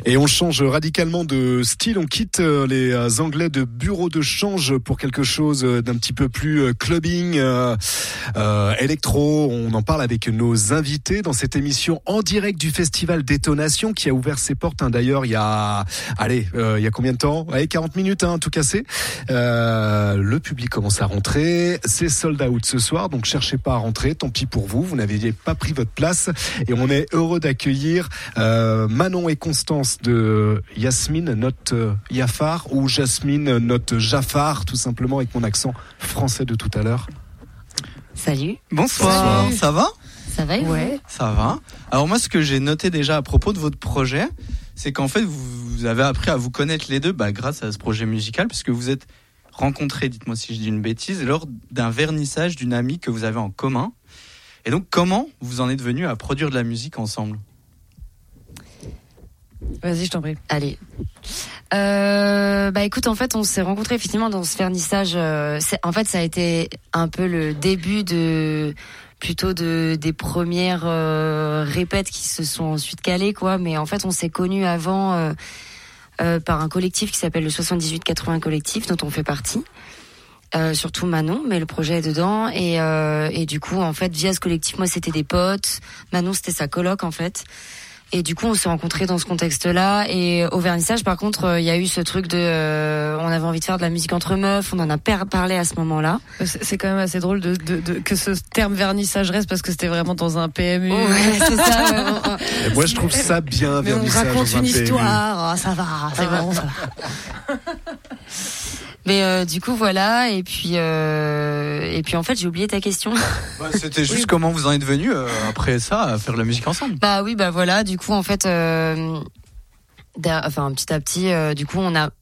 Et on change radicalement de style, on quitte les Anglais de bureau de change pour quelque chose d'un petit peu plus clubbing, électro. On en parle avec nos invités dans cette émission en direct du festival Détonation qui a ouvert ses portes d'ailleurs il y a combien de temps? 40 minutes, tout cassé. Le public commence à rentrer, c'est sold out ce soir, donc cherchez pas à rentrer, tant pis pour vous, vous n'aviez pas pris votre place et on est heureux d'accueillir Manon et Constance de Yasmine Not Jafar ou Jasmine Not Jafar, tout simplement avec mon accent français de tout à l'heure. Salut. Bonsoir. Salut. Ça va? Ça va, ouais. Ça va. Alors moi, ce que j'ai noté déjà à propos de votre projet, c'est qu'en fait, vous avez appris à vous connaître les deux grâce à ce projet musical, puisque vous êtes rencontrés, dites-moi si je dis une bêtise, lors d'un vernissage d'une amie que vous avez en commun. Et donc, comment vous en êtes venus à produire de la musique ensemble? Vas-y, je t'en prie. Allez. Écoute, en fait, on s'est rencontrés effectivement dans ce vernissage. En fait, ça a été un peu le début des premières répètes qui se sont ensuite calées, quoi. Mais en fait, on s'est connus avant par un collectif qui s'appelle le 78-80 Collectif, dont on fait partie. Surtout Manon, mais le projet est dedans. Et du coup, en fait, via ce collectif, moi, c'était des potes. Manon, c'était sa coloc, en fait. Et du coup, on s'est rencontrés dans ce contexte-là. Et au vernissage, par contre, il y a eu ce truc on avait envie de faire de la musique entre meufs. On en a parlé à ce moment-là. C'est quand même assez drôle que ce terme vernissage reste parce que c'était vraiment dans un PMU. Oh, ouais, c'est ça. Et moi, je trouve ça bien, mais vernissage. On raconte dans un une PMU. histoire. Ça va, c'est bon, ça va. Mais du coup voilà et puis en fait j'ai oublié ta question. C'était juste comment vous en êtes venus après ça à faire de la musique ensemble. Voilà, du coup en fait petit à petit du coup on a